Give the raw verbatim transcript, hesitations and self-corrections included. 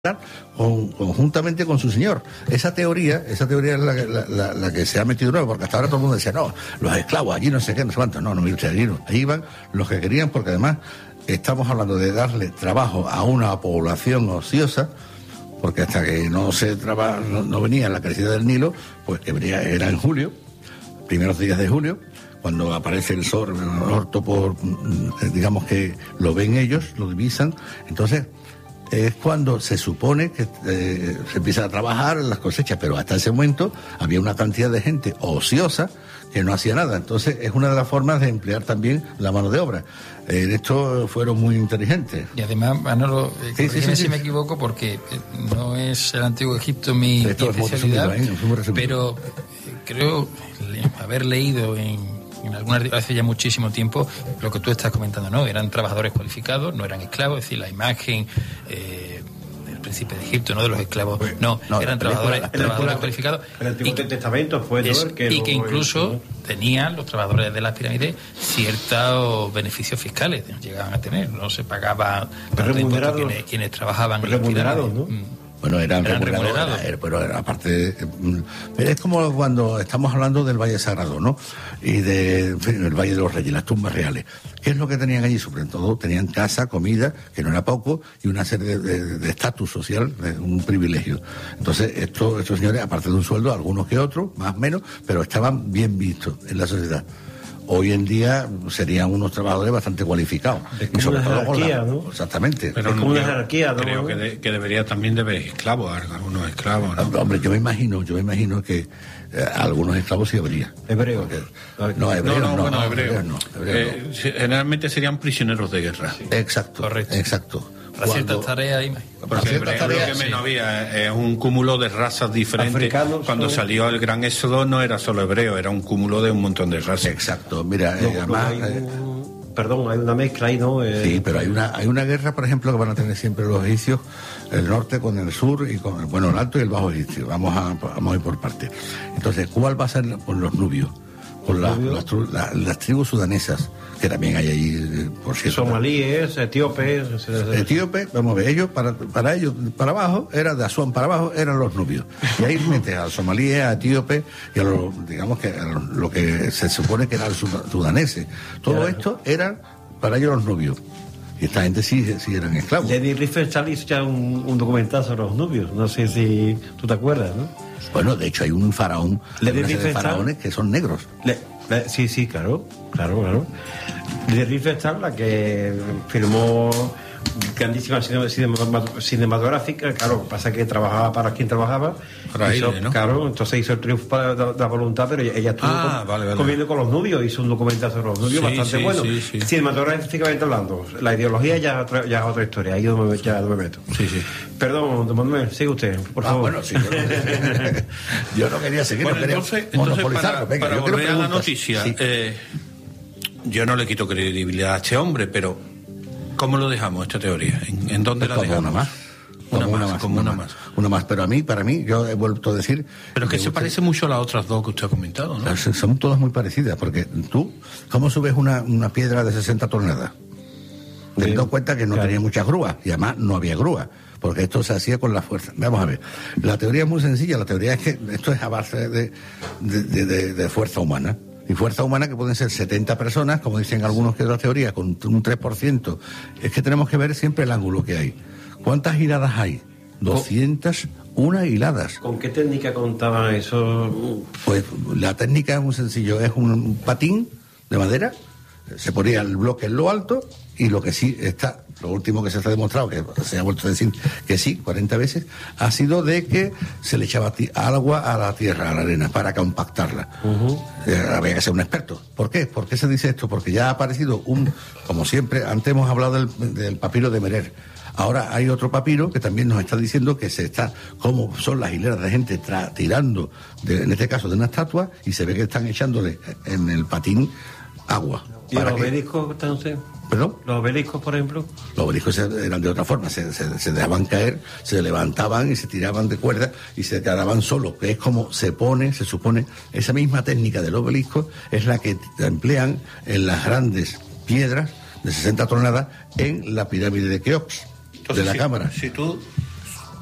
Con, conjuntamente con su señor. Esa teoría, esa teoría es la, la, la, la que se ha metido nuevo, porque hasta ahora todo el mundo decía, no, los esclavos, allí no sé qué, no sé cuánto. No, no, mire usted, allí no. Allí iban los que querían, porque además estamos hablando de darle trabajo a una población ociosa, porque hasta que no se traba, no, no venía la crecida del Nilo, pues que venía, era en julio, primeros días de julio, cuando aparece el sol, el orto, por, digamos que lo ven ellos, lo divisan, entonces es cuando se supone que eh, se empieza a trabajar en las cosechas, pero hasta ese momento había una cantidad de gente ociosa que no hacía nada. Entonces es una de las formas de emplear también la mano de obra. En eh, esto fueron muy inteligentes. Y además, Manolo, eh, sí, sí, sí, si sí. me equivoco, porque no es el Antiguo Egipto mi, mi especialidad, resumido, ¿eh? Pero eh, creo haber leído en en alguna, hace ya muchísimo tiempo, lo que tú estás comentando, ¿no? Eran trabajadores cualificados, no eran esclavos, es decir, la imagen eh, del príncipe de Egipto, no de los esclavos, pues, no, no, eran trabajadores, película, trabajadores cualificados. El Antiguo y, Testamento fue es, el que y que incluso ¿no? tenían los trabajadores de las pirámides ciertos beneficios fiscales, llegaban a tener, no se pagaba tanto impuestos quienes, quienes trabajaban en las pirámides. ¿No? Bueno, eran, eran remunerados, remunerados. Era, pero era, aparte, pero es como cuando estamos hablando del Valle Sagrado, ¿no? Y de, en fin, el Valle de los Reyes, las tumbas reales. ¿Qué es lo que tenían allí? Sobre todo tenían casa, comida, que no era poco, y una serie de estatus social, de un privilegio. Entonces, estos, estos señores, aparte de un sueldo, algunos que otros, más o menos, pero estaban bien vistos en la sociedad. Hoy en día serían unos trabajadores bastante cualificados. Es como y sobre una todo jerarquía, la, ¿no? Exactamente. Pero es como una jerarquía, ¿no? Creo que, de, que debería también de haber esclavos, algunos esclavos, ¿no? Hombre, yo me imagino, yo me imagino que eh, algunos esclavos sí habría. ¿Hebreos? No, hebreos no. No, no, bueno, hebreos hebreos no. Hebreos eh, no. Generalmente serían prisioneros de guerra. Sí. Exacto, correcto. Exacto. Para ciertas tareas y porque ciertas tareas, lo que menos sí. había es un cúmulo de razas diferentes. Africanos, cuando son... salió el gran éxodo no era solo hebreo, era un cúmulo de un montón de razas. Exacto, mira, no, eh, además, hay un... eh... perdón, hay una mezcla ahí, ¿no? Eh... Sí, pero hay una hay una guerra, por ejemplo, que van a tener siempre los egipcios, el norte con el sur y con bueno, el alto y el bajo egipcio. Vamos a vamos a ir por partes. Entonces, ¿cuál va a ser con los nubios? Con la, las, las, las tribus sudanesas, que también hay allí, por cierto. Somalíes, etíopes. Etíopes, vamos a ver, ellos, para, para ellos, para abajo, era de Asuán para abajo, eran los nubios. Y ahí metes a somalíes, a etíopes, y a lo, digamos que a lo, lo que se supone que eran sudaneses. Todo claro. Esto eran para ellos los nubios. Y esta gente sí, sí eran esclavos. Leni Riefenstahl hizo ya un, un documental sobre los nubios, no sé si tú te acuerdas, ¿no? Bueno, de hecho hay un faraón, hay una serie de faraones que son negros. Le, le, sí, sí, claro, claro, claro. De Riefenstahl, la que filmó grandísima cinematográfica, claro, pasa que trabajaba para quien trabajaba. Para hizo, ella, ¿no? Claro, entonces hizo el triunfo de la, la voluntad, pero ella, ella estuvo ah, con, vale, vale. comiendo con los nubios, hizo un documental sobre los nubios sí, bastante sí, bueno. Sí, sí. Cinematográficamente hablando, la ideología ya, ya es otra historia, ahí no me, ya no me meto. Sí, sí. Perdón, don Manuel, sigue usted, por ah, favor. Bueno, sí, yo, no, yo no quería seguir, bueno, no quería entonces, entonces para, Venga, para yo volver a la preguntas. noticia, sí. eh, yo no le quito credibilidad a este hombre, pero ¿cómo lo dejamos, esta teoría? ¿En, en dónde pues la dejamos? Una más. Una, como más, una más, como una una más. más. Una más, pero a mí, para mí, yo he vuelto a decir... Pero es que se usted, parece mucho a las otras dos que usted ha comentado, ¿no? Son todas muy parecidas, porque tú, ¿cómo subes una, una piedra de sesenta toneladas? Teniendo en cuenta que no claro. tenía muchas grúas, y además no había grúas, porque esto se hacía con la fuerza. Vamos a ver, la teoría es muy sencilla, la teoría es que esto es a base de, de, de, de, de fuerza humana. Y fuerza humana que pueden ser setenta personas, como dicen algunos que otras teorías, con un tres por ciento. Es que tenemos que ver siempre el ángulo que hay. ¿Cuántas hiladas hay? doscientas una hiladas. ¿Con qué técnica contaban eso? Pues la técnica es muy sencillo, es un patín de madera, se ponía el bloque en lo alto y lo que sí está, lo último que se ha demostrado, que se ha vuelto a decir que sí, cuarenta veces, ha sido de que se le echaba agua a la tierra, a la arena, para compactarla. Uh-huh. Eh, había que ser un experto. ¿Por qué? ¿Por qué se dice esto? Porque ya ha aparecido un, como siempre, antes hemos hablado del, del papiro de Merer. Ahora hay otro papiro que también nos está diciendo que se está, como son las hileras de gente tra- tirando, de, en este caso de una estatua, y se ve que están echándole en el patín agua. ¿Y los obeliscos, entonces? ¿Perdón? ¿Los obeliscos, por ejemplo? Los obeliscos eran de otra forma, se, se, se dejaban caer, se levantaban y se tiraban de cuerda y se quedaban solos, que es como se pone, se supone, esa misma técnica del obelisco es la que emplean en las grandes piedras de sesenta toneladas en la pirámide de Keops. Entonces, de la si, cámara. Si tú